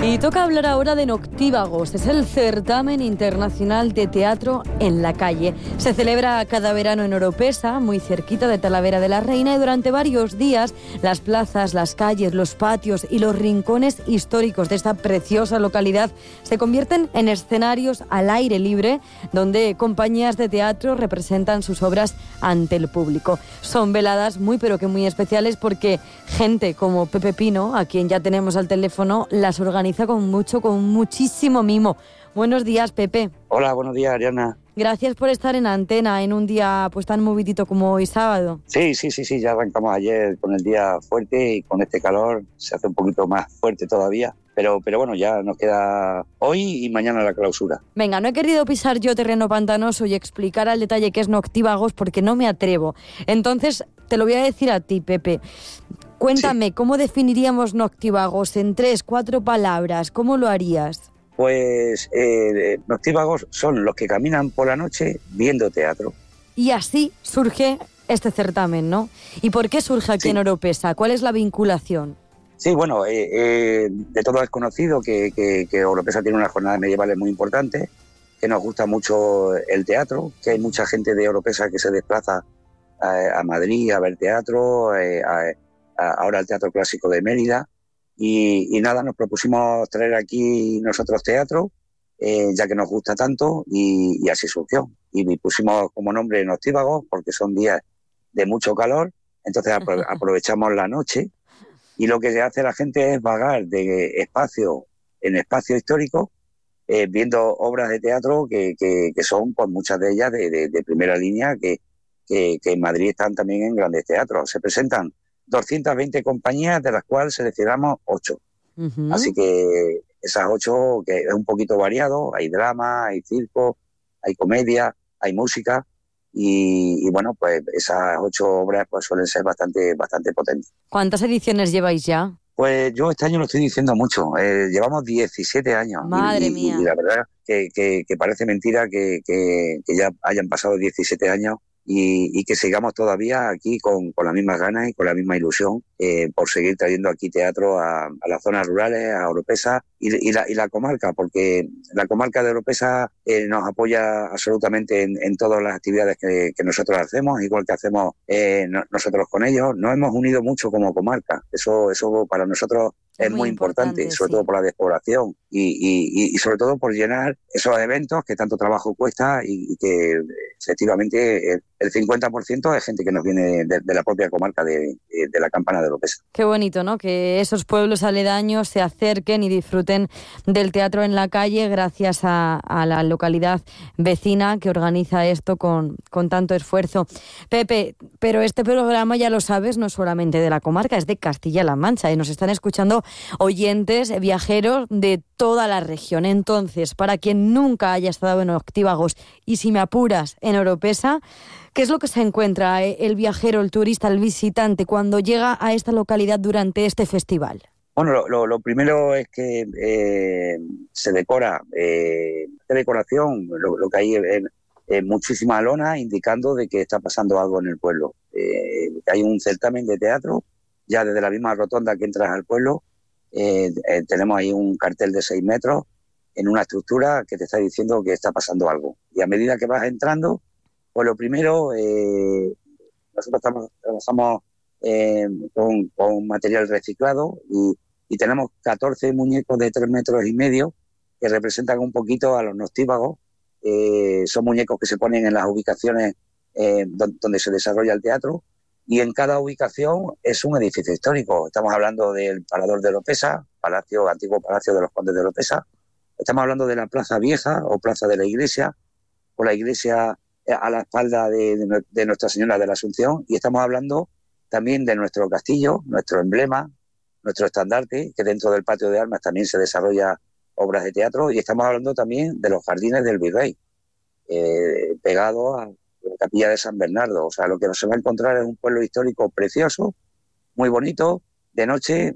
Y toca hablar ahora de Noctívagos. Es el certamen internacional de teatro en la calle. Se celebra cada verano en Oropesa, muy cerquita de Talavera de la Reina, y durante varios días las plazas, las calles, los patios y los rincones históricos de esta preciosa localidad se convierten en escenarios al aire libre donde compañías de teatro representan sus obras ante el público. Son veladas muy pero que muy especiales porque gente como Pepe Pino, a quien ya tenemos al teléfono, las organiza con muchísimo mimo. Buenos días, Pepe. Hola, buenos días, Ariana. Gracias por estar en antena en un día pues tan movidito como hoy sábado. Sí, ya arrancamos ayer con el día fuerte y con este calor se hace un poquito más fuerte todavía. Pero bueno, ya nos queda hoy y mañana la clausura. Venga, no he querido pisar yo terreno pantanoso y explicar al detalle qué es Noctívagos porque no me atrevo. Entonces, te lo voy a decir a ti, Pepe. Cuéntame, sí. ¿Cómo definiríamos Noctívagos en 3-4 palabras? ¿Cómo lo harías? Pues Noctívagos son los que caminan por la noche viendo teatro. Y así surge este certamen, ¿no? ¿Y por qué surge aquí en Oropesa? ¿Cuál es la vinculación? Sí, bueno, de todo es conocido que Oropesa tiene unas jornadas medievales muy importantes, que nos gusta mucho el teatro, que hay mucha gente de Oropesa que se desplaza a Madrid a ver teatro, ahora el Teatro Clásico de Mérida, y nada, nos propusimos traer aquí nosotros teatro, ya que nos gusta tanto, y así surgió. Y pusimos como nombre Noctívagos porque son días de mucho calor, entonces aprovechamos la noche. Y lo que hace la gente es vagar de espacio en espacio histórico, viendo obras de teatro que son, pues muchas de ellas, de primera línea, que en Madrid están también en grandes teatros. Se presentan 220 compañías, de las cuales seleccionamos 8. Uh-huh. Así que esas 8, que es un poquito variado, hay drama, hay circo, hay comedia, hay música. Y bueno, pues esas 8 obras pues suelen ser bastante potentes. ¿Cuántas ediciones lleváis ya? Pues yo este año lo estoy diciendo mucho. Llevamos 17 años. Madre mía. Y la verdad que parece mentira que ya hayan pasado 17 años y que sigamos todavía aquí con las mismas ganas y con la misma ilusión por seguir trayendo aquí teatro a las zonas rurales, a Oropesa y la comarca, porque la comarca de Oropesa nos apoya absolutamente en todas las actividades que nosotros hacemos, igual que hacemos nosotros con ellos. Nos hemos unido mucho como comarca, eso para nosotros es muy importante, sobre todo por la despoblación y sobre todo por llenar esos eventos que tanto trabajo cuesta y que efectivamente el 50% es gente que nos viene de la propia comarca de la Campana de Oropesa. Qué bonito, ¿no? Que esos pueblos aledaños se acerquen y disfruten del teatro en la calle gracias a la localidad vecina que organiza esto con tanto esfuerzo. Pepe, pero este programa, ya lo sabes, no es solamente de la comarca, es de Castilla-La Mancha y nos están escuchando oyentes, viajeros de toda la región. Entonces, para quien nunca haya estado en Noctívagos y si me apuras en Oropesa, ¿qué es lo que se encuentra el viajero, el turista, el visitante cuando llega a esta localidad durante este festival? Bueno, lo primero es que se decora, de decoración, lo que hay es muchísima lona indicando de que está pasando algo en el pueblo. Hay un certamen de teatro, ya desde la misma rotonda que entras al pueblo, tenemos ahí un cartel de 6 metros en una estructura que te está diciendo que está pasando algo. Y a medida que vas entrando, pues lo primero, nosotros trabajamos con material reciclado y tenemos 14 muñecos de 3,5 metros que representan un poquito a los Noctívagos. Son muñecos que se ponen en las ubicaciones donde se desarrolla el teatro, y en cada ubicación es un edificio histórico. Estamos hablando del Parador de Oropesa, antiguo Palacio de los Condes de Oropesa. Estamos hablando de la Plaza Vieja o Plaza de la Iglesia, o la iglesia a la espalda de Nuestra Señora de la Asunción, y estamos hablando también de nuestro castillo, nuestro emblema, nuestro estandarte, que dentro del patio de armas también se desarrolla obras de teatro, y estamos hablando también de los jardines del Virrey, pegados a la capilla de San Bernardo. O sea, lo que se va a encontrar es un pueblo histórico precioso, muy bonito, de noche,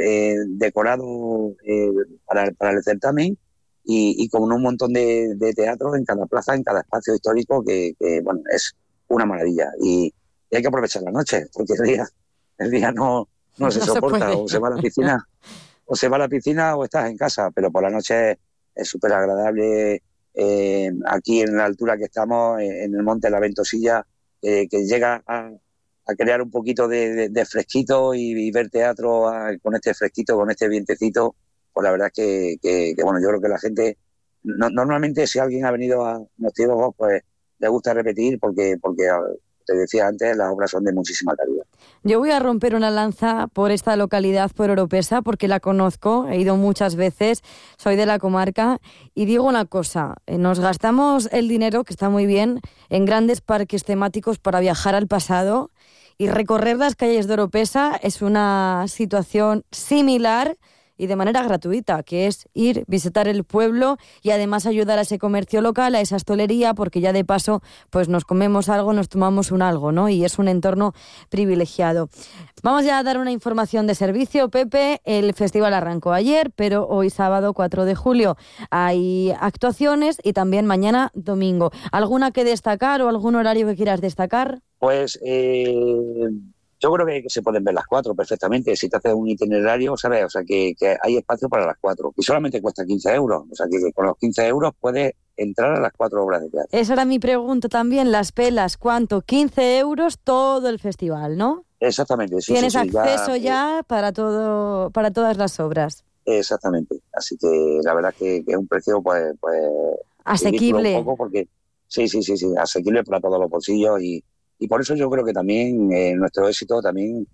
decorado para el certamen, y con un montón de teatros en cada plaza, en cada espacio histórico, que bueno, es una maravilla. Y hay que aprovechar la noche, porque el día no se soporta, o se va a la piscina o se va a la piscina o estás en casa, pero por la noche es súper agradable. Aquí en la altura que estamos, en el monte de la Ventosilla, que llega a crear un poquito de fresquito y ver teatro con este fresquito, con este vientecito, pues la verdad es que bueno, yo creo que la gente, normalmente si alguien ha venido a Noctívagos, pues le gusta repetir porque te decía antes, las obras son de muchísima calidad. Yo voy a romper una lanza por esta localidad, por Oropesa, porque la conozco, he ido muchas veces, soy de la comarca, y digo una cosa, nos gastamos el dinero, que está muy bien, en grandes parques temáticos para viajar al pasado, y recorrer las calles de Oropesa es una situación similar y de manera gratuita, que es ir, visitar el pueblo y además ayudar a ese comercio local, a esa hostelería, porque ya de paso pues nos comemos algo, nos tomamos un algo, ¿no? Y es un entorno privilegiado. Vamos ya a dar una información de servicio, Pepe. El festival arrancó ayer, pero hoy sábado 4 de julio hay actuaciones y también mañana domingo. ¿Alguna que destacar o algún horario que quieras destacar? Pues yo creo que se pueden ver las 4 perfectamente. Si te haces un itinerario, ¿sabes? O sea, que hay espacio para las 4. Y solamente cuesta 15 euros. O sea, que con los 15 euros puedes entrar a las 4 obras de teatro. Esa era mi pregunta también. Las pelas, ¿cuánto? 15 euros todo el festival, ¿no? Exactamente. Sí, Tienes sí, acceso ya para todo, para todas las obras. Exactamente. Así que la verdad es que es un precio, pues asequible. Un poco porque sí, asequible para todos los bolsillos y por eso yo creo que también nuestro éxito también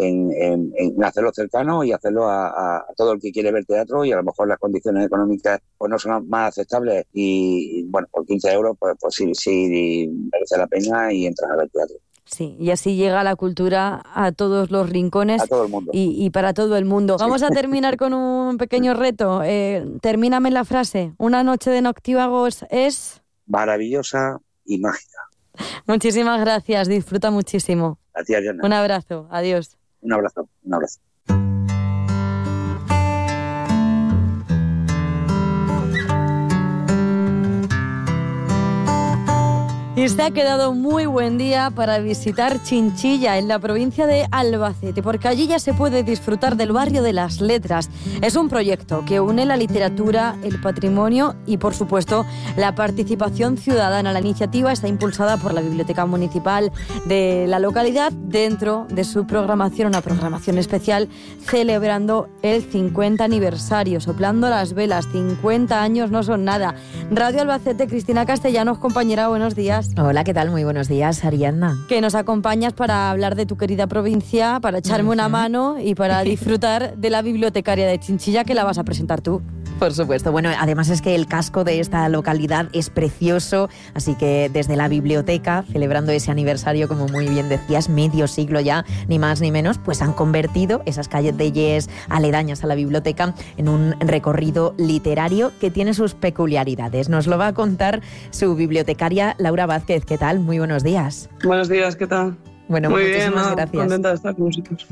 en hacerlo cercano y hacerlo a todo el que quiere ver teatro y a lo mejor las condiciones económicas pues no son más aceptables y bueno, por 15 euros pues sí merece la pena y entras a ver teatro. Sí, y así llega la cultura a todos los rincones. A todo el mundo. Y para todo el mundo. Sí. Vamos a terminar con un pequeño reto. Termíname la frase. Una noche de Noctívagos es... maravillosa y mágica. Muchísimas gracias, disfruta muchísimo. A ti, Ariana. Un abrazo, adiós. Un abrazo. Y se ha quedado muy buen día para visitar Chinchilla, en la provincia de Albacete, porque allí ya se puede disfrutar del barrio de las letras. Es un proyecto que une la literatura, el patrimonio y, por supuesto, la participación ciudadana. La iniciativa está impulsada por la Biblioteca Municipal de la localidad dentro de su programación, una programación especial celebrando el 50 aniversario, soplando las velas. 50 años no son nada. Radio Albacete, Cristina Castellanos, compañera, buenos días. Hola, ¿qué tal? Muy buenos días, Ariadna. Que nos acompañas para hablar de tu querida provincia, para echarme una mano y para disfrutar de la bibliotecaria de Chinchilla, que la vas a presentar tú. Por supuesto. Bueno, además es que el casco de esta localidad es precioso, así que desde la biblioteca, celebrando ese aniversario, como muy bien decías, medio siglo ya, ni más ni menos, pues han convertido esas calles aledañas a la biblioteca en un recorrido literario que tiene sus peculiaridades. Nos lo va a contar su bibliotecaria Laura Vázquez. ¿Qué tal? Muy buenos días. Buenos días, ¿qué tal? Bueno, muy muchísimas bien, gracias. Contenta de estar con vosotros.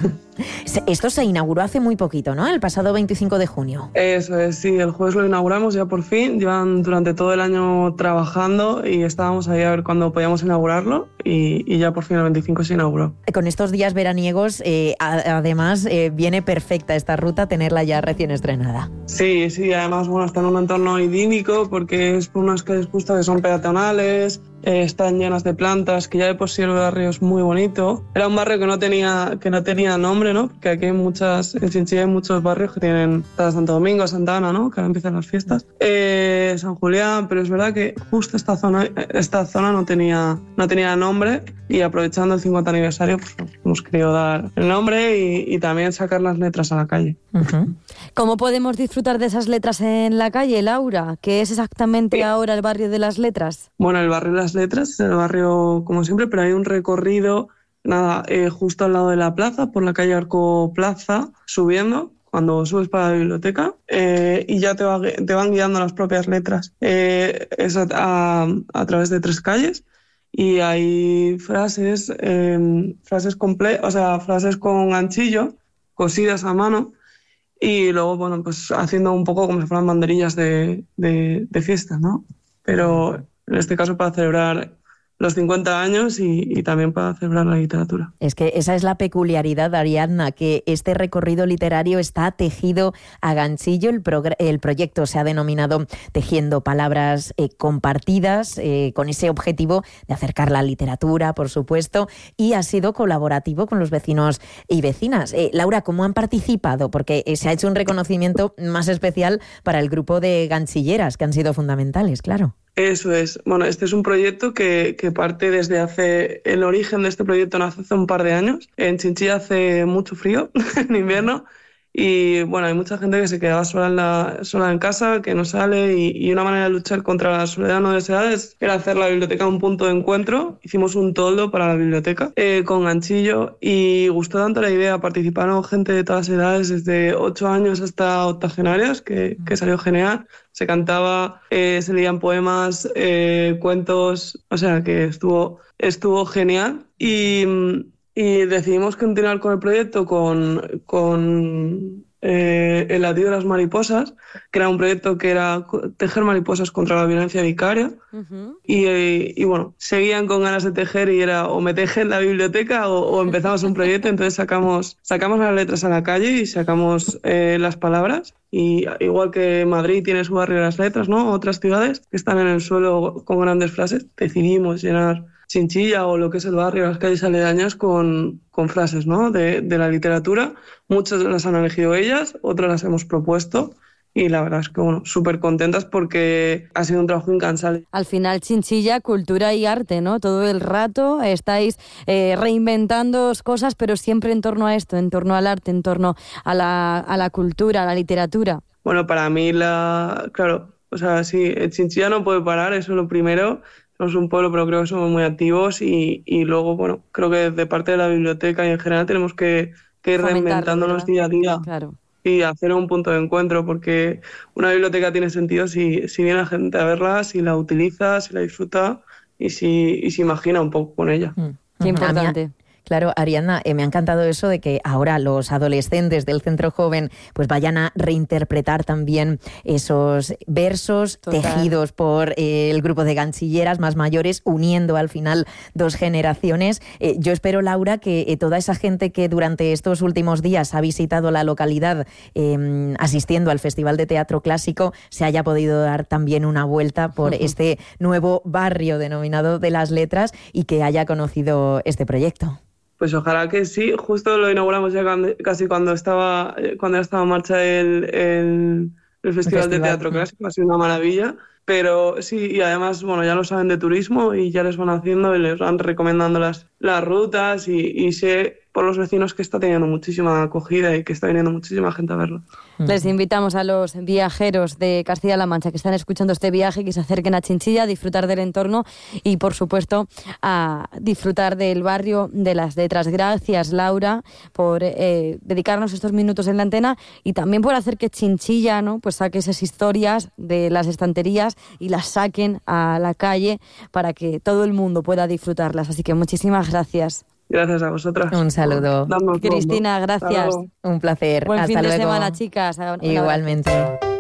Esto se inauguró hace muy poquito, ¿no? El pasado 25 de junio. Eso es, sí, el jueves lo inauguramos ya por fin. Llevan durante todo el año trabajando y estábamos ahí a ver cuándo podíamos inaugurarlo y ya por fin el 25 se inauguró. Con estos días veraniegos, además, viene perfecta esta ruta, tenerla ya recién estrenada. Sí, además, bueno, está en un entorno idílico porque es por unas calles justas que son peatonales, están llenas de plantas, que ya de por sí el barrio es muy bonito. Era un barrio que no tenía nombre, ¿no? Porque aquí en Chinchilla hay muchos barrios que tienen Santo Domingo, Santa Ana, ¿no? Que ahora empiezan las fiestas. San Julián, pero es verdad que justo esta zona no tenía nombre y aprovechando el 50 aniversario pues hemos querido dar el nombre y también sacar las letras a la calle. Uh-huh. ¿Cómo podemos disfrutar de esas letras en la calle, Laura? ¿Qué es exactamente ahora el barrio de las letras? Bueno, el barrio de las letras es el barrio como siempre, pero hay un recorrido justo al lado de la plaza, por la calle Arco Plaza, subiendo, cuando subes para la biblioteca, y ya te van guiando las propias letras. Es a través de 3 calles, y hay frases con ganchillo, cosidas a mano, y luego, bueno, pues haciendo un poco como si fueran banderillas de fiesta, ¿no? Pero en este caso para celebrar los 50 años y también para celebrar la literatura. Es que esa es la peculiaridad, Ariadna, que este recorrido literario está tejido a ganchillo. El proyecto se ha denominado Tejiendo Palabras Compartidas, con ese objetivo de acercar la literatura, por supuesto, y ha sido colaborativo con los vecinos y vecinas. Laura, ¿cómo han participado? Porque se ha hecho un reconocimiento más especial para el grupo de ganchilleras, que han sido fundamentales, claro. Eso es. Bueno, este es un proyecto que parte desde hace... El origen de este proyecto nace hace un par de años. En Chinchilla hace mucho frío en invierno y, bueno, hay mucha gente que se quedaba sola en casa, que no sale y una manera de luchar contra la soledad no deseada era hacer la biblioteca un punto de encuentro. Hicimos un toldo para la biblioteca con ganchillo y gustó tanto la idea. Participaron gente de todas edades, desde 8 años hasta octogenarias, que salió genial. Se cantaba, se leían poemas, cuentos, o sea que estuvo genial y decidimos continuar con el proyecto con El latido de las mariposas, que era un proyecto que era tejer mariposas contra la violencia vicaria. Uh-huh. Y bueno, seguían con ganas de tejer y era o me tejen la biblioteca o empezamos un proyecto. Entonces sacamos las letras a la calle y sacamos las palabras. Y igual que Madrid tiene su barrio de las letras, ¿no? Otras ciudades que están en el suelo con grandes frases, decidimos llenar Chinchilla o lo que es el barrio, las calles aledañas con frases, ¿no? de la literatura. Muchas las han elegido ellas, otras las hemos propuesto. Y la verdad es que, bueno, súper contentas porque ha sido un trabajo incansable. Al final, Chinchilla, cultura y arte, ¿no? Todo el rato estáis reinventando cosas, pero siempre en torno a esto, en torno al arte, en torno a la cultura, a la literatura. Bueno, para mí, claro, o sea, sí, Chinchilla no puede parar, eso es lo primero. Somos un pueblo, pero creo que somos muy activos y luego, bueno, creo que de parte de la biblioteca y en general tenemos que ir reinventándonos día a día. Claro. Y hacer un punto de encuentro, porque una biblioteca tiene sentido si viene la gente a verla, si la utiliza, si la disfruta y si imagina un poco con ella. Qué importante. Claro, Ariadna, me ha encantado eso de que ahora los adolescentes del Centro Joven pues vayan a reinterpretar también esos versos tejidos por el grupo de ganchilleras más mayores, uniendo al final 2 generaciones. Yo espero, Laura, que toda esa gente que durante estos últimos días ha visitado la localidad asistiendo al Festival de Teatro Clásico se haya podido dar también una vuelta por este nuevo barrio denominado de las letras y que haya conocido este proyecto. Pues ojalá que sí. Justo lo inauguramos ya casi cuando estaba en marcha el Festival de Teatro Clásico. Ha sido una maravilla. Pero sí, y además, bueno, ya lo saben de turismo y ya les van haciendo y les van recomendando las rutas y sé por los vecinos que está teniendo muchísima acogida y que está viniendo muchísima gente a verlo. Les invitamos a los viajeros de Castilla-La Mancha que están escuchando este viaje que se acerquen a Chinchilla a disfrutar del entorno y, por supuesto, a disfrutar del barrio de las letras. Gracias, Laura, por dedicarnos estos minutos en la antena y también por hacer que Chinchilla, ¿no?, pues saque esas historias de las estanterías y las saquen a la calle para que todo el mundo pueda disfrutarlas. Así que muchísimas gracias. Gracias a vosotras. Un saludo. Cristina, gracias. Un placer. Buen Hasta fin de luego. semana, chicas. Igualmente.